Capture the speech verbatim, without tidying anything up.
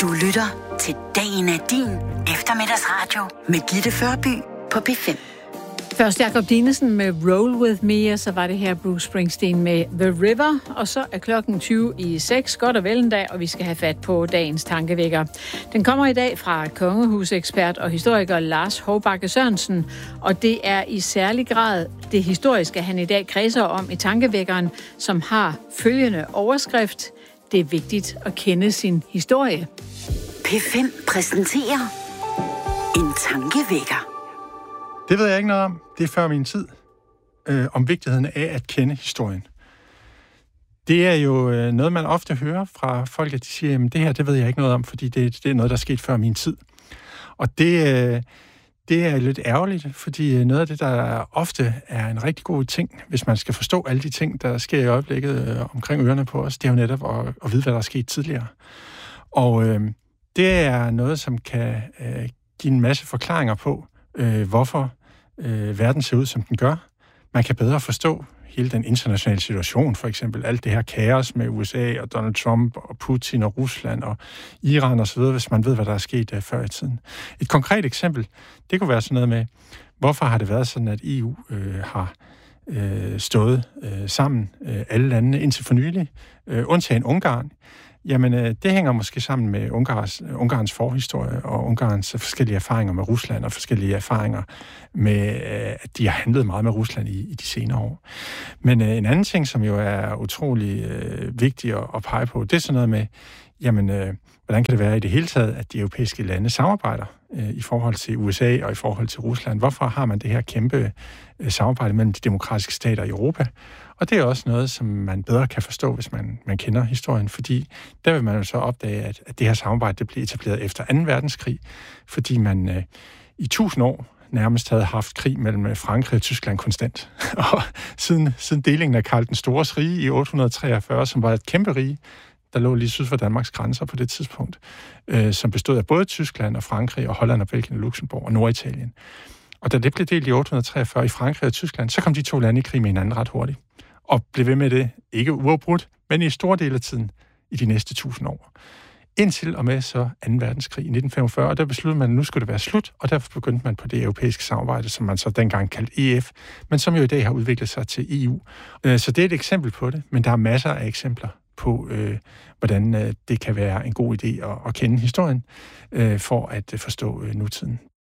Du lytter til Dagen er din eftermiddagsradio med Gitte Førby på P fem. Først Jakob Dinesen med Roll With Me, og så var det her Bruce Springsteen med The River, og så er klokken tyve i seks, godt og vel en dag, og vi skal have fat på dagens tankevækker. Den kommer i dag fra kongehusekspert og historiker Lars Hovbakke Sørensen, og det er i særlig grad det historiske, han i dag kredser om i tankevækkeren, som har følgende overskrift: Det er vigtigt at kende sin historie. P fem præsenterer en tankevækker. Det ved jeg ikke noget om. Det er før min tid. Øh, om vigtigheden af at kende historien. Det er jo øh, noget, man ofte hører fra folk, at de siger, at det her, det ved jeg ikke noget om, fordi det, det er noget, der er sket før min tid. Og det, øh, det er lidt ærgerligt, fordi noget af det, der ofte er en rigtig god ting, hvis man skal forstå alle de ting, der sker i øjeblikket øh, omkring ørerne på os, det er jo netop at, at vide, hvad der er sket tidligere. Og øh, det er noget, som kan øh, give en masse forklaringer på, Øh, hvorfor øh, verden ser ud, som den gør. Man kan bedre forstå hele den internationale situation, for eksempel alt det her kaos med U S A og Donald Trump og Putin og Rusland og Iran osv., hvis man ved, hvad der er sket uh, før i tiden. Et konkret eksempel, det kunne være sådan noget med, hvorfor har det været sådan, at E U øh, har øh, stået øh, sammen, øh, alle landene indtil for nylig, øh, undtagen Ungarn. Jamen, det hænger måske sammen med Ungarns, Ungarns forhistorie og Ungarns forskellige erfaringer med Rusland og forskellige erfaringer med, at de har handlet meget med Rusland i, i de senere år. Men en anden ting, som jo er utrolig øh, vigtig at, at pege på, det er sådan noget med, jamen, øh, hvordan kan det være i det hele taget, at de europæiske lande samarbejder øh, i forhold til U S A og i forhold til Rusland? Hvorfor har man det her kæmpe øh, samarbejde mellem de demokratiske stater i Europa? Og det er også noget, som man bedre kan forstå, hvis man, man kender historien, fordi der vil man jo så opdage, at, at det her samarbejde det blev etableret efter anden verdenskrig, fordi man øh, i tusind år nærmest havde haft krig mellem Frankrig og Tyskland konstant. Og siden, siden delingen af Karl den Stores rige i otte hundrede treogfyrre, som var et kæmpe rige, der lå lige syd for Danmarks grænser på det tidspunkt, øh, som bestod af både Tyskland og Frankrig og Holland og Belgien og Luxembourg og Norditalien. Og da det blev delt i otte hundrede treogfyrre i Frankrig og Tyskland, så kom de to lande i krig med hinanden ret hurtigt. Og blev ved med det, ikke uafbrudt, men i store dele af tiden i de næste tusind år. Indtil og med så anden verdenskrig i nitten femogfyrre, og der besluttede man, at nu skulle det være slut, og derfor begyndte man på det europæiske samarbejde, som man så dengang kaldte E F, men som jo i dag har udviklet sig til E U. Så det er et eksempel på det, men der er masser af eksempler på, øh, hvordan øh, det kan være en god idé at, at kende historien, øh, for at forstå øh, nutiden.